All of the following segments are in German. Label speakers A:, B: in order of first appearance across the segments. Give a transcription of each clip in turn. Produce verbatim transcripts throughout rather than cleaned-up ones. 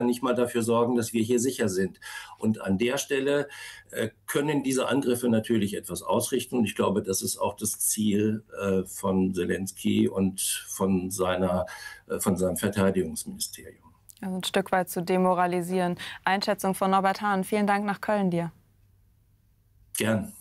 A: nicht mal dafür sorgen, dass wir hier sicher sind. Und an der Stelle äh, können diese Angriffe natürlich etwas ausrichten. Und ich glaube, das ist auch das Ziel äh, von Zelensky und von, seiner, äh, von seinem Verteidigungsministerium.
B: Also ein Stück weit zu demoralisieren. Einschätzung von Norbert Hahn. Vielen Dank nach Köln dir.
A: Gern.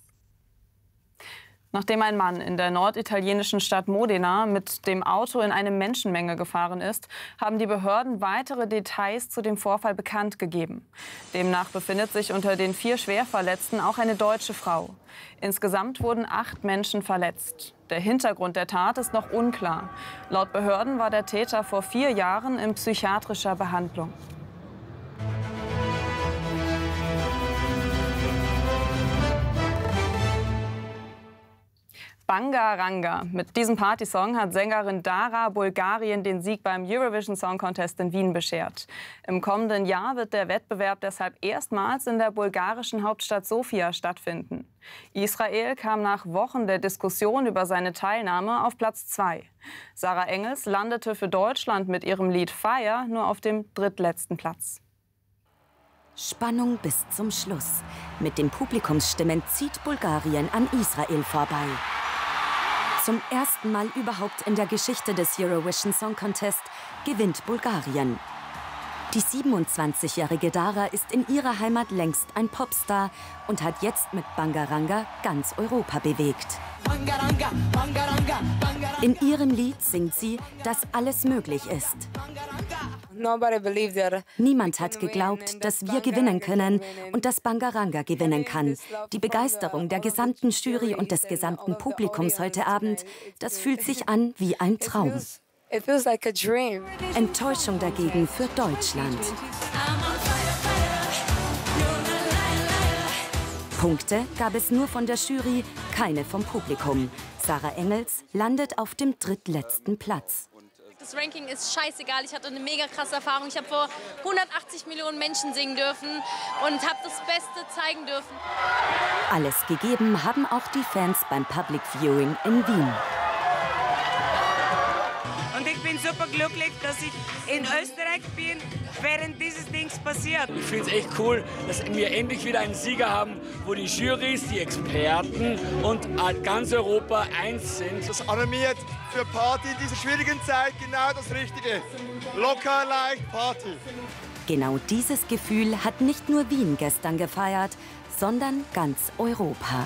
B: Nachdem ein Mann in der norditalienischen Stadt Modena mit dem Auto in eine Menschenmenge gefahren ist, haben die Behörden weitere Details zu dem Vorfall bekannt gegeben. Demnach befindet sich unter den vier Schwerverletzten auch eine deutsche Frau. Insgesamt wurden acht Menschen verletzt. Der Hintergrund der Tat ist noch unklar. Laut Behörden war der Täter vor vier Jahren in psychiatrischer Behandlung. Bangaranga. Mit diesem Partysong hat Sängerin Dara Bulgarien den Sieg beim Eurovision Song Contest in Wien beschert. Im kommenden Jahr wird der Wettbewerb deshalb erstmals in der bulgarischen Hauptstadt Sofia stattfinden. Israel kam nach Wochen der Diskussion über seine Teilnahme auf Platz zwei. Sarah Engels landete für Deutschland mit ihrem Lied Fire nur auf dem drittletzten Platz.
C: Spannung bis zum Schluss. Mit den Publikumsstimmen zieht Bulgarien an Israel vorbei. Zum ersten Mal überhaupt in der Geschichte des Eurovision Song Contest gewinnt Bulgarien. Die siebenundzwanzigjährige Dara ist in ihrer Heimat längst ein Popstar und hat jetzt mit Bangaranga ganz Europa bewegt. In ihrem Lied singt sie, dass alles möglich ist. Niemand hat geglaubt, dass wir gewinnen können und dass Bangaranga gewinnen kann. Die Begeisterung der gesamten Jury und des gesamten Publikums heute Abend, das fühlt sich an wie ein Traum. Enttäuschung dagegen für Deutschland. Punkte gab es nur von der Jury, keine vom Publikum. Sarah Engels landet auf dem drittletzten Platz.
D: Das Ranking ist scheißegal. Ich hatte eine mega krasse Erfahrung. Ich habe vor hundertachtzig Millionen Menschen singen dürfen und habe das Beste zeigen dürfen.
C: Alles gegeben haben auch die Fans beim Public Viewing in Wien.
E: Und ich bin super glücklich, dass ich in Österreich bin, während dieses Dings passiert.
F: Ich finde es echt cool, dass wir endlich wieder einen Sieger haben, wo die Jurys, die Experten und ganz Europa eins sind.
G: Das animiert für Party in dieser schwierigen Zeit genau das Richtige. Locker, leicht, Party.
C: Genau dieses Gefühl hat nicht nur Wien gestern gefeiert, sondern ganz Europa.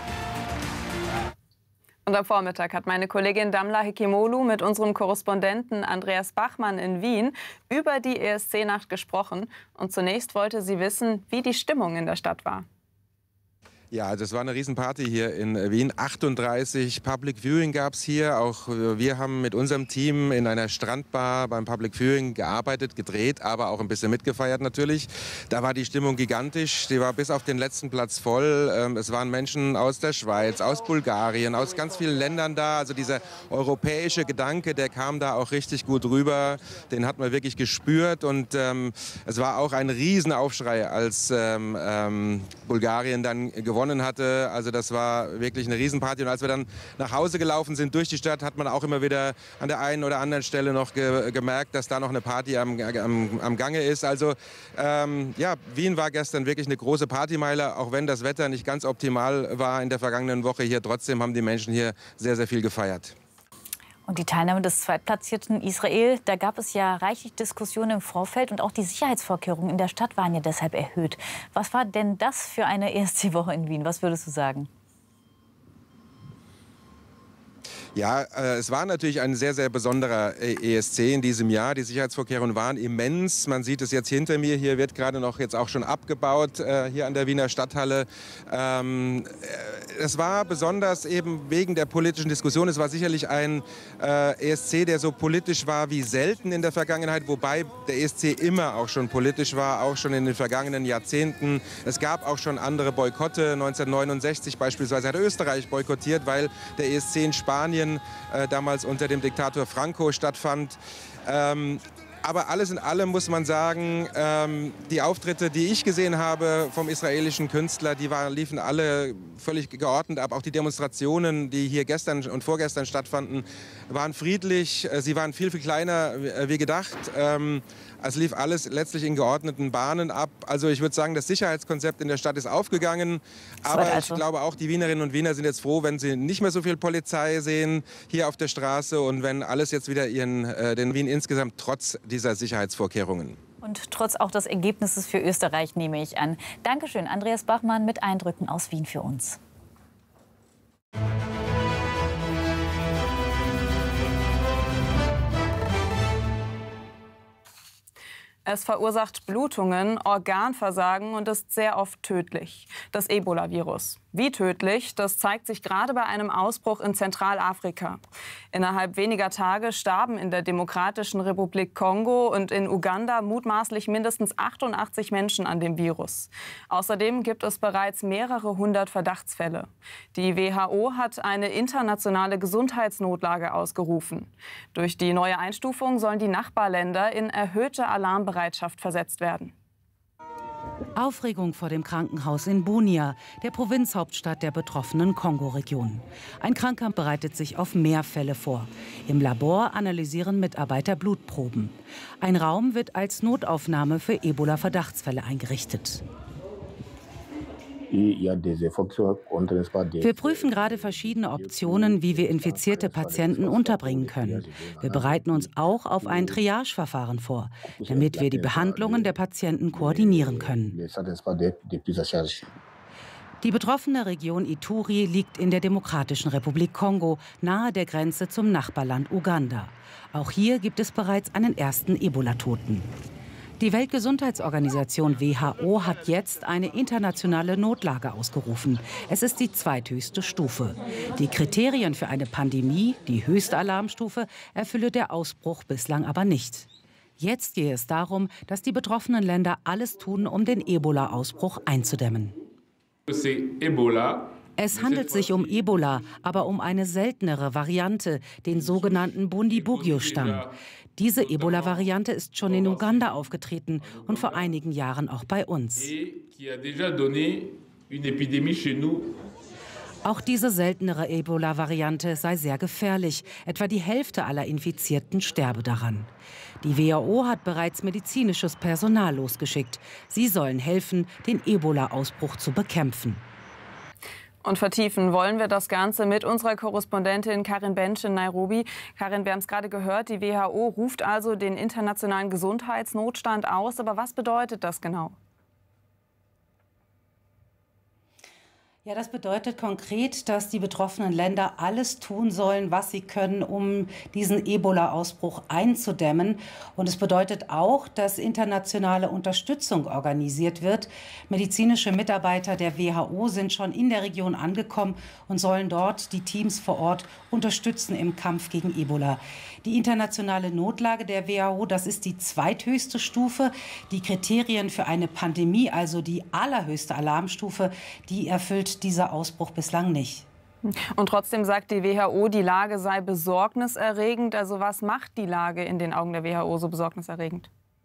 B: Und am Vormittag hat meine Kollegin Damla Hekimolu mit unserem Korrespondenten Andreas Bachmann in Wien über die E S C-Nacht gesprochen. Und zunächst wollte sie wissen, wie die Stimmung in der Stadt war.
H: Ja, das war eine Riesenparty hier in Wien. achtunddreißig Public Viewing gab es hier. Auch wir haben mit unserem Team in einer Strandbar beim Public Viewing gearbeitet, gedreht, aber auch ein bisschen mitgefeiert natürlich. Da war die Stimmung gigantisch. Die war bis auf den letzten Platz voll. Es waren Menschen aus der Schweiz, aus Bulgarien, aus ganz vielen Ländern da. Also dieser europäische Gedanke, der kam da auch richtig gut rüber. Den hat man wirklich gespürt. Und ähm, es war auch ein Riesenaufschrei, als ähm, ähm, Bulgarien dann gewonnen hatte. Also das war wirklich eine Riesenparty. Und als wir dann nach Hause gelaufen sind durch die Stadt, hat man auch immer wieder an der einen oder anderen Stelle noch ge gemerkt, dass da noch eine Party am, am, am Gange ist. Also ähm, ja, Wien war gestern wirklich eine große Partymeile, auch wenn das Wetter nicht ganz optimal war in der vergangenen Woche hier. Trotzdem haben die Menschen hier sehr, sehr viel gefeiert.
I: Und die Teilnahme des zweitplatzierten Israel, da gab es ja reichlich Diskussionen im Vorfeld und auch die Sicherheitsvorkehrungen in der Stadt waren ja deshalb erhöht. Was war denn das für eine E S C-Woche in Wien? Was würdest du sagen?
H: Ja, äh, es war natürlich ein sehr, sehr besonderer E S C in diesem Jahr. Die Sicherheitsvorkehrungen waren immens. Man sieht es jetzt hinter mir. Hier wird gerade noch jetzt auch schon abgebaut, äh, hier an der Wiener Stadthalle. Ähm, es war besonders eben wegen der politischen Diskussion. Es war sicherlich ein äh, E S C, der so politisch war wie selten in der Vergangenheit, wobei der E S C immer auch schon politisch war, auch schon in den vergangenen Jahrzehnten. Es gab auch schon andere Boykotte. neunzehnhundertneunundsechzig beispielsweise hat Österreich boykottiert, weil der E S C in Spanien Äh, damals unter dem Diktator Franco stattfand. Ähm, aber alles in allem muss man sagen, ähm, die Auftritte, die ich gesehen habe vom israelischen Künstler, die waren, liefen alle völlig geordnet ab. Auch die Demonstrationen, die hier gestern und vorgestern stattfanden, waren friedlich. Sie waren viel, viel kleiner wie gedacht. Ähm, Es lief alles letztlich in geordneten Bahnen ab. Also ich würde sagen, das Sicherheitskonzept in der Stadt ist aufgegangen. Aber also. ich glaube auch, die Wienerinnen und Wiener sind jetzt froh, wenn sie nicht mehr so viel Polizei sehen hier auf der Straße und wenn alles jetzt wieder ihren, äh, den Wien insgesamt trotz dieser Sicherheitsvorkehrungen.
I: Und trotz auch des Ergebnisses für Österreich, nehme ich an. Dankeschön, Andreas Bachmann mit Eindrücken aus Wien für uns.
B: Es verursacht Blutungen, Organversagen und ist sehr oft tödlich. Das Ebola-Virus. Wie tödlich, das zeigt sich gerade bei einem Ausbruch in Zentralafrika. Innerhalb weniger Tage starben in der Demokratischen Republik Kongo und in Uganda mutmaßlich mindestens achtundachtzig Menschen an dem Virus. Außerdem gibt es bereits mehrere hundert Verdachtsfälle. Die W H O hat eine internationale Gesundheitsnotlage ausgerufen. Durch die neue Einstufung sollen die Nachbarländer in erhöhte Alarmbereitschaft versetzt werden.
J: Aufregung vor dem Krankenhaus in Bunia, der Provinzhauptstadt der betroffenen Kongo-Region. Ein Kranker bereitet sich auf mehr Fälle vor. Im Labor analysieren Mitarbeiter Blutproben. Ein Raum wird als Notaufnahme für Ebola-Verdachtsfälle eingerichtet. Wir prüfen gerade verschiedene Optionen, wie wir infizierte Patienten unterbringen können. Wir bereiten uns auch auf ein Triage-Verfahren vor, damit wir die Behandlungen der Patienten koordinieren können. Die betroffene Region Ituri liegt in der Demokratischen Republik Kongo, nahe der Grenze zum Nachbarland Uganda. Auch hier gibt es bereits einen ersten Ebola-Toten. Die Weltgesundheitsorganisation W H O hat jetzt eine internationale Notlage ausgerufen. Es ist die zweithöchste Stufe. Die Kriterien für eine Pandemie, die höchste Alarmstufe, erfülle der Ausbruch bislang aber nicht. Jetzt gehe es darum, dass die betroffenen Länder alles tun, um den Ebola-Ausbruch einzudämmen. Es handelt sich um Ebola, aber um eine seltenere Variante, den sogenannten Bundibugyo-Stamm. Diese Ebola-Variante ist schon in Uganda aufgetreten und vor einigen Jahren auch bei uns. Auch diese seltenere Ebola-Variante sei sehr gefährlich. Etwa die Hälfte aller Infizierten sterbe daran. Die W H O hat bereits medizinisches Personal losgeschickt. Sie sollen helfen, den Ebola-Ausbruch zu bekämpfen.
B: Und vertiefen wollen wir das Ganze mit unserer Korrespondentin Karin Bench in Nairobi. Karin, wir haben es gerade gehört, die W H O ruft also den internationalen Gesundheitsnotstand aus. Aber was bedeutet das genau?
J: Ja, das bedeutet konkret, dass die betroffenen Länder alles tun sollen, was sie können, um diesen Ebola-Ausbruch einzudämmen. Und es bedeutet auch, dass internationale Unterstützung organisiert wird. Medizinische Mitarbeiter der W H O sind schon in der Region angekommen und sollen dort die Teams vor Ort unterstützen im Kampf gegen Ebola. Die internationale Notlage der W H O, das ist die zweithöchste Stufe. Die Kriterien für eine Pandemie, also die allerhöchste Alarmstufe, die erfüllt dieser Ausbruch bislang nicht.
B: Und trotzdem sagt die W H O, die Lage sei besorgniserregend. Also was macht die Lage in den Augen der W H O so besorgniserregend?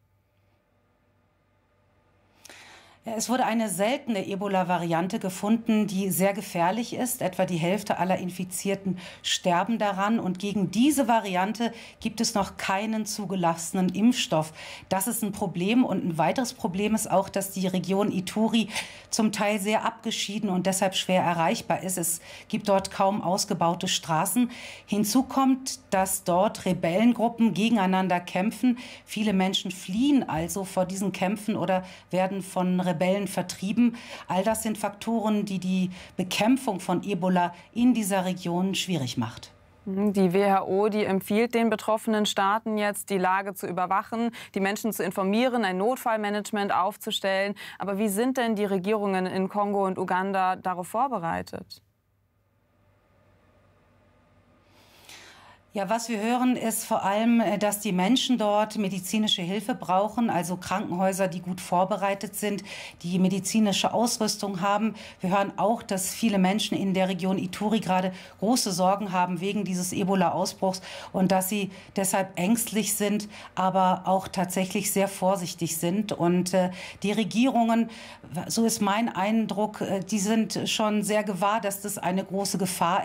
J: Es wurde eine seltene Ebola-Variante gefunden, die sehr gefährlich ist. Etwa die Hälfte aller Infizierten sterben daran. Und gegen diese Variante gibt es noch keinen zugelassenen Impfstoff. Das ist ein Problem. Und ein weiteres Problem ist auch, dass die Region Ituri zum Teil sehr abgeschieden und deshalb schwer erreichbar ist. Es gibt dort kaum ausgebaute Straßen. Hinzu kommt, dass dort Rebellengruppen gegeneinander kämpfen. Viele Menschen fliehen also vor diesen Kämpfen oder werden von Rebellen Rebellen vertrieben. All das sind Faktoren, die die Bekämpfung von Ebola in dieser Region schwierig macht.
B: Die W H O, die empfiehlt den betroffenen Staaten jetzt, die Lage zu überwachen, die Menschen zu informieren, ein Notfallmanagement aufzustellen. Aber wie sind denn die Regierungen in Kongo und Uganda darauf vorbereitet?
J: Ja, was wir hören, ist vor allem, dass die Menschen dort medizinische Hilfe brauchen, also Krankenhäuser, die gut vorbereitet sind, die medizinische Ausrüstung haben. Wir hören auch, dass viele Menschen in der Region Ituri gerade große Sorgen haben wegen dieses Ebola-Ausbruchs und dass sie deshalb ängstlich sind, aber auch tatsächlich sehr vorsichtig sind. Und äh, die Regierungen, so ist mein Eindruck, äh, die sind schon sehr gewahr, dass das eine große Gefahr